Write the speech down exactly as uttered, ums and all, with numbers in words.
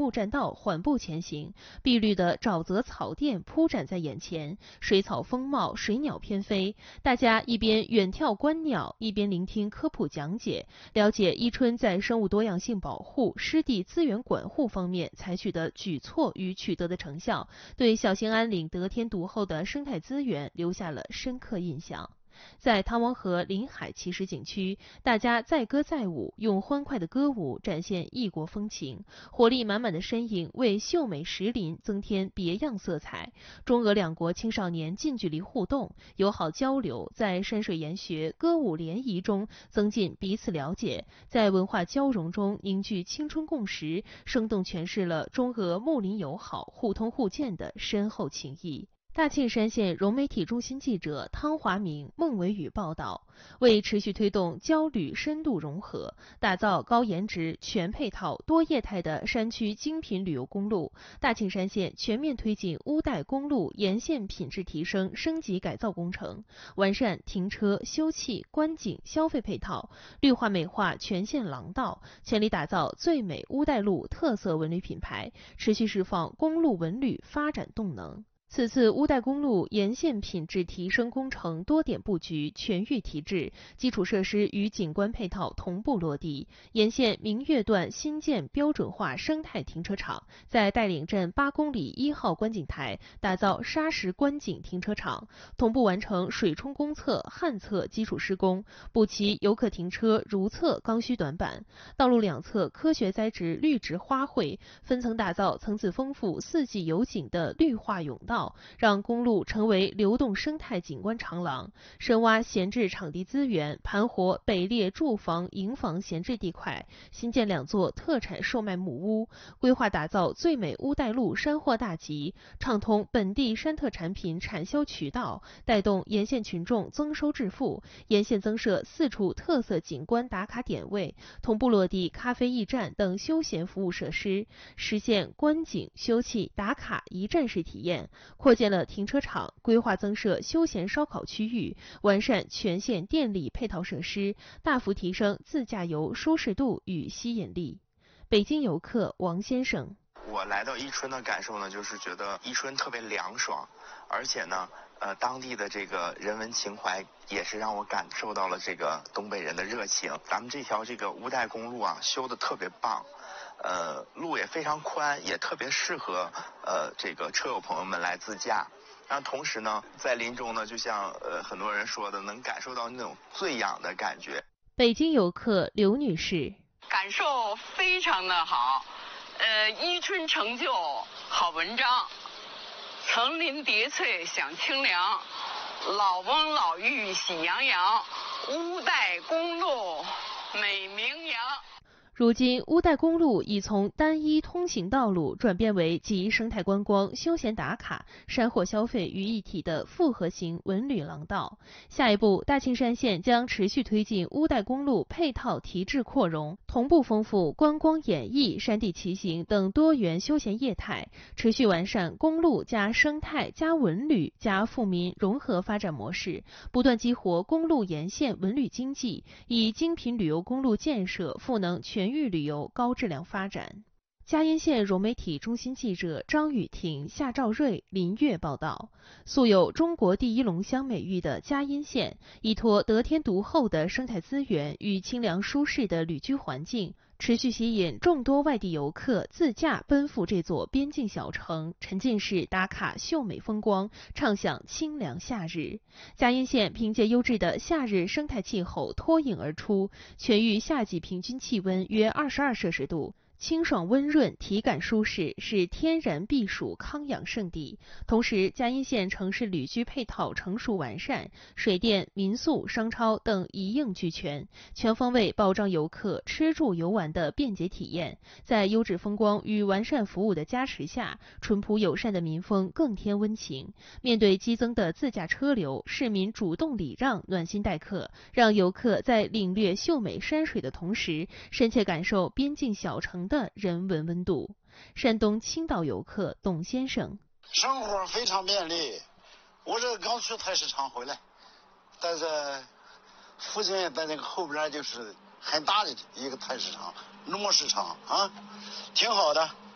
路栈道缓步前行，碧绿的沼泽草甸铺展在眼前，水草丰茂，水鸟翩飞。大家一边远眺观鸟，一边聆听科普讲解，了解伊春在生物多样性保护、湿地资源管护方面采取的举措与取得的成效，对小兴安岭得天独厚的生态资源留下了深刻印象。在汤王河临海奇石景区，大家载歌载舞，用欢快的歌舞展现异国风情，活力满满的身影为秀美石林增添别样色彩。中俄两国青少年近距离互动、友好交流，在山水研学、歌舞联谊中增进彼此了解，在文化交融中凝聚青春共识，生动诠释了中俄睦邻友好、互通互鉴的深厚情谊。大庆山县融媒体中心记者汤华明、孟维宇报道，为持续推动交旅深度融合，打造高颜值、全配套、多业态的山区精品旅游公路，大庆山县全面推进乌代公路沿线品质提升升级改造工程，完善停车、休憩、观景、消费配套，绿化美化全县廊道，全力打造最美乌代路特色文旅品牌，持续释放公路文旅发展动能。此次乌代公路沿线品质提升工程多点布局全域提质，基础设施与景观配套同步落地。沿线明月段新建标准化生态停车场，在带领镇八公里一号观景台打造砂石观景停车场，同步完成水冲公厕、旱厕基础施工，补齐游客停车如厕刚需短板。道路两侧科学栽植绿植花卉，分层打造层次丰富、四季有景的绿化甬道，让公路成为流动生态景观长廊，深挖闲置场地资源，盘活北列住房、营房闲置地块，新建两座特产售卖木屋，规划打造最美乌代路山货大集，畅通本地山特产品产销渠道，带动沿线群众增收致富。沿线增设四处特色景观打卡点位，同步落地咖啡驿站等休闲服务设施，实现观景、休憩、打卡一站式体验。扩建了停车场，规划增设休闲烧烤区域，完善全县电力配套设施，大幅提升自驾游舒适度与吸引力。北京游客王先生： 我来到伊春的感受呢，就是觉得伊春特别凉爽，而且呢，呃，当地的这个人文情怀也是让我感受到了这个东北人的热情。咱们这条这个乌代公路啊，修的特别棒。呃，路也非常宽，也特别适合呃这个车友朋友们来自驾。然后同时呢，在林中呢，就像呃很多人说的，能感受到那种醉氧的感觉。 北京游客刘女士： 感受非常的好，呃，伊春成就好文章，层林叠翠享清凉，老翁老妪喜洋洋，乌代公路美名扬。 如今，乌代公路已从单一通行道路转变为集生态观光、休闲打卡、山货消费于一体的复合型文旅廊道。下一步，大庆山县将持续推进乌代公路配套提质扩容，同步丰富观光演艺、山地骑行等多元休闲业态，持续完善公路加生态加文旅加富民融合发展模式，不断激活公路沿线文旅经济，以精品旅游公路建设赋能全域旅游高质量发展。嘉荫县融媒体中心记者张雨婷、夏兆瑞、林月报道，素有中国第一龙乡美誉的嘉荫县，依托得天独厚的生态资源与清凉舒适的旅居环境，持续吸引众多外地游客自驾奔赴这座边境小城，沉浸式打卡秀美风光，畅享清凉夏日。嘉荫县凭借优质的夏日生态气候脱颖而出，全域夏季平均气温约二十二摄氏度。清爽温润，体感舒适，是天然避暑康养胜地。同时，嘉荫县城市旅居配套成熟完善，水电、民宿、商超等一应俱全，全方位保障游客吃住游玩的便捷体验。在优质风光与完善服务的加持下，淳朴友善的民风更添温情。面对激增的自驾车流，市民主动礼让，暖心待客，让游客在领略秀美山水的同时，深切感受边境小城的人文温度。山东青岛游客董先生： 生活非常便利，我这刚去菜市场回来，但是附近在那个后边就是很大的一个菜市场，农贸市场啊，挺好的。